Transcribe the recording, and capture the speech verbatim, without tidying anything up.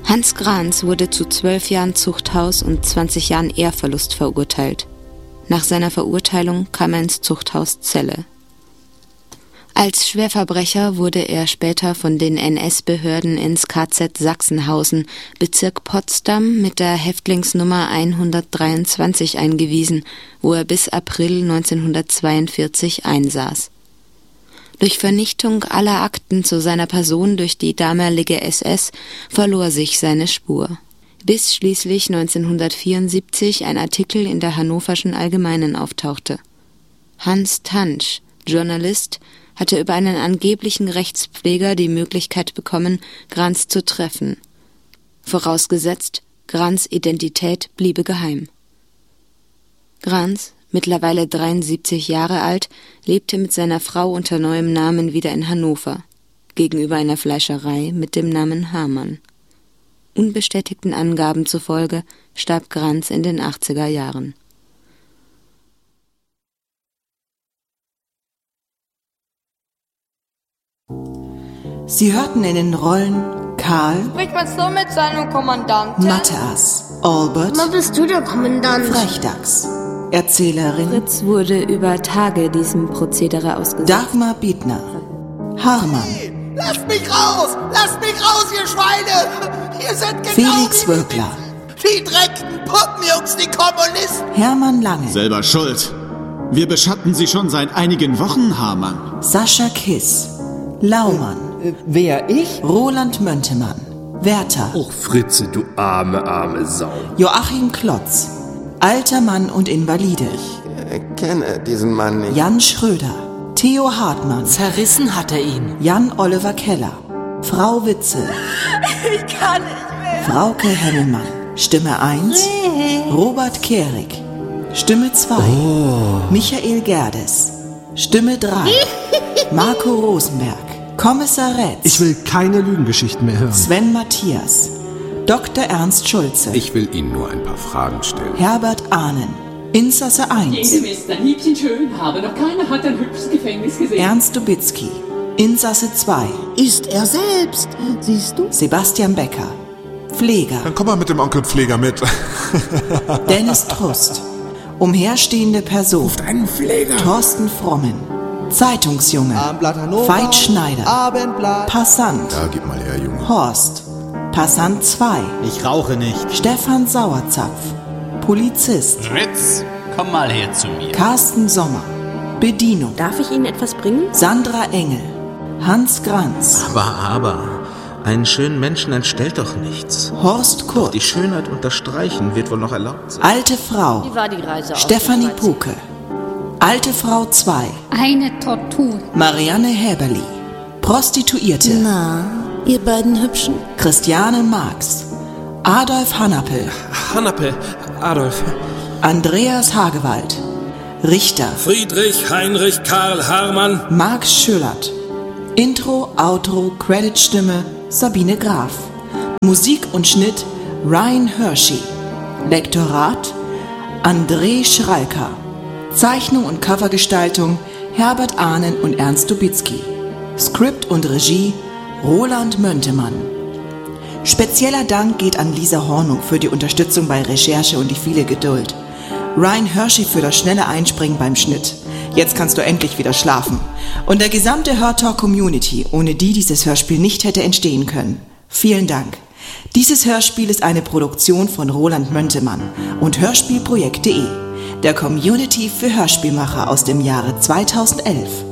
Hans Granz wurde zu zwölf Jahren Zuchthaus und zwanzig Jahren Ehrverlust verurteilt. Nach seiner Verurteilung kam er ins Zuchthaus Celle. Als Schwerverbrecher wurde er später von den N S-Behörden ins K Z Sachsenhausen, Bezirk Potsdam, mit der Häftlingsnummer hundertdreiundzwanzig eingewiesen, wo er bis April neunzehnhundertzweiundvierzig einsaß. Durch Vernichtung aller Akten zu seiner Person durch die damalige S S verlor sich seine Spur. Bis schließlich neunzehnhundertvierundsiebzig ein Artikel in der Hannoverschen Allgemeinen auftauchte. Hans Tantsch, Journalist, hatte über einen angeblichen Rechtspfleger die Möglichkeit bekommen, Granz zu treffen. Vorausgesetzt, Granz' Identität bliebe geheim. Granz, mittlerweile dreiundsiebzig Jahre alt, lebte mit seiner Frau unter neuem Namen wieder in Hannover, gegenüber einer Fleischerei mit dem Namen Hamann. Unbestätigten Angaben zufolge starb Granz in den achtziger Jahren. Sie hörten in den Rollen Karl, spricht man so mit seinem Kommandanten? Matthias, Albert, Wann bist du der Kommandant? Frechdachs, Erzählerin Fritz wurde über Tage diesem Prozedere ausgesetzt. Dagmar Biedner, Harman, Hey, lasst mich raus! Lasst mich raus, ihr Schweine! Ihr seid genau Felix wie Wölkler, die dreckten Puppenjungs, die Kommunisten! Hermann Lange, Selber schuld. Wir beschatten Sie schon seit einigen Wochen, Hamann. Sascha Kiss, Laumann, Äh, wer, ich? Roland Möntemann, Werther, Och, Fritze, du arme, arme Sau. Joachim Klotz, alter Mann und Invalide, Ich kenne diesen Mann nicht. Jan Schröder, Theo Hartmann, Zerrissen hat er ihn. Jan Oliver Keller, Frau Witzel, Ich kann nicht mehr. Frauke Hemmelmann, Stimme eins, Robert Kehrig, Stimme zwei, Michael Gerdes, Stimme drei, Marco Rosenberg, Kommissar Retz, Ich will keine Lügengeschichten mehr hören. Sven Matthias, Doktor Ernst Schulze, Ich will Ihnen nur ein paar Fragen stellen. Herbert Ahnen, Insasse eins, Jedem ist ein Liebchen schön, aber noch keiner hat ein hübsches Gefängnis gesehen. Ernst Dubitzky, Insasse zwei, Ist er selbst, siehst du? Sebastian Becker, Pfleger, Dann komm mal mit dem Onkel Pfleger mit. Dennis Trust, umherstehende Person, Einen Pfleger. Thorsten Frommen, Zeitungsjunge, Abendblatt Hannover. Veit Schneider, Abendblatt. Passant, Ja, gib mal her, Junge. Horst, Passant zwei, Ich rauche nicht. Stefan Sauerzapf, Polizist, Fritz, komm mal her zu mir. Carsten Sommer, Bedienung, Darf ich Ihnen etwas bringen? Sandra Engel, Hans Granz, Aber, aber, einen schönen Menschen entstellt doch nichts. Horst Kurt, Die Schönheit unterstreichen wird wohl noch erlaubt sein. alte Frau, Wie war die Reise aus Stefanie der Schweiz? Puke, alte Frau zwei, Eine Tortur. Marianne Häberli, Prostituierte, Na, ihr beiden Hübschen? Christiane Marx, Adolf Hanapel, Hannape, Adolf. Andreas Hagewald, Richter, Friedrich Heinrich Karl Harmann. Max Schüllert, Intro, Outro, Creditstimme Sabine Graf, Musik und Schnitt Ryan Hershey, Lektorat André Schralker, Zeichnung und Covergestaltung Herbert Ahnen und Ernst Dubitzky, Skript und Regie Roland Möntemann. Spezieller Dank geht an Lisa Hornung für die Unterstützung bei Recherche und die viele Geduld. Ryan Hershey für das schnelle Einspringen beim Schnitt. Jetzt kannst du endlich wieder schlafen. Und der gesamte Hörtalk-Community, ohne die dieses Hörspiel nicht hätte entstehen können. Vielen Dank. Dieses Hörspiel ist eine Produktion von Roland Möntemann und Hörspielprojekt punkt de, der Community für Hörspielmacher aus dem Jahre zweitausendelf.